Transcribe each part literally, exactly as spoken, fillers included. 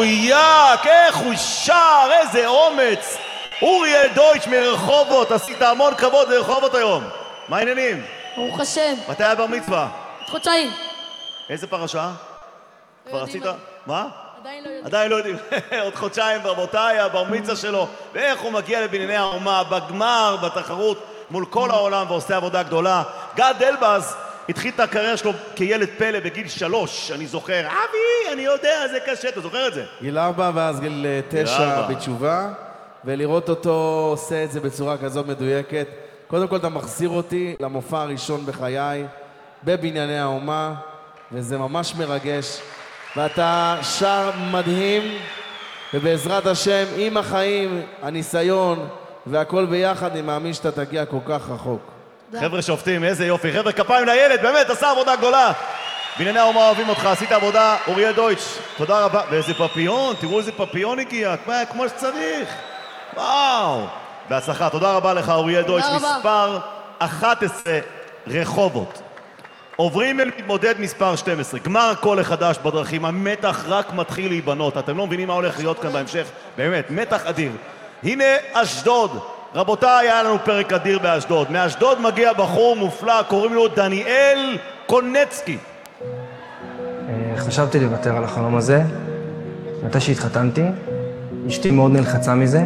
מדויק, איך הוא שר, איזה אומץ. אוריאל דויטש מרחובות, עשית המון כבוד לרחובות היום. מה העניינים? ברוך השם. מתי היה בר מצווה? חודשיים. איזה פרשה? כבר עשית? מה? עדיין לא יודעים. עדיין לא יודעים. עוד חודשיים רבותיי, הבר מצווה שלו, ואיך הוא מגיע לבנייני האומה, בגמר, בתחרות, מול כל העולם, ועושה עבודה גדולה. גד אלבז התחיל את הקריירה שלו כילד פלא בגיל שלוש, אני זוכר. אבי, אני יודע, זה קשה, אתה זוכר את זה? גיל ארבע ואז גיל תשע בתשובה, ולראות אותו עושה את זה בצורה כזאת מדויקת. קודם כל אתה מחזיר אותי למופע הראשון בחיי, בבנייני האומה, וזה ממש מרגש. ואתה שר מדהים, ובעזרת השם, עם החיים, הניסיון, והכל ביחד, אני מאמין שאתה תגיע כל כך רחוק. חבר'ה שופטים, איזה יופי. חבר'ה, כפיים לילד, באמת, עשה עבודה גדולה. בנייני האומה אוהבים אותך, עשית עבודה, אוריאל דויטש. תודה רבה. ואיזה פפיון, תראו איזה פפיון הגיע, כמו שצריך. וואו. בהצלחה, תודה רבה לך, אוריאל דויטש. מספר אחת עשרה, רחובות. עוברים להתמודד מספר שתים עשרה. גמר קול החדש בדרכים, המתח רק מתחיל להיבנות. אתם לא מבינים מה הולך להיות כאן בהמשך. באמת, מתח אדיר. הנה אשדוד. רבותיי, היה לנו פרק אדיר באשדוד. מאשדוד מגיע בחור מופלא, קוראים לו דניאל קונצקי. חשבתי לוותר על החלום הזה. מתי שהתחתנתי, אשתי מאוד נלחצה מזה.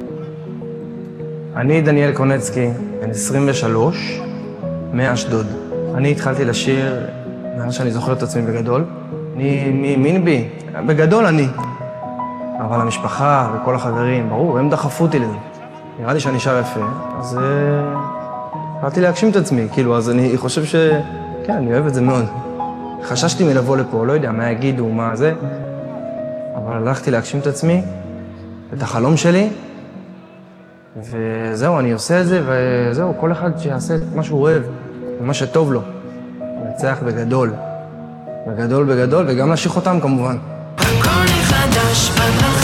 אני דניאל קונצקי, בן עשרים ושלוש, מאשדוד. אני התחלתי לשיר מאז שאני זוכר את עצמי בגדול. אני מאמין בי, בגדול אני. אבל המשפחה וכל החברים, ברור, הם דחפו אותי לזה. נראה לי שאני שר יפה, אז התחלתי להגשים את עצמי, כאילו, אז אני חושב ש... כן, אני אוהב את זה מאוד. חששתי מלבוא לפה, לא יודע מה יגידו, מה זה, אבל הלכתי להגשים את עצמי, את החלום שלי, וזהו, אני עושה את זה, וזהו, כל אחד שיעשה את מה שהוא אוהב, ומה שטוב לו. נצח בגדול, בגדול בגדול, וגם להשיך אותם כמובן. הכל חדש בדרכים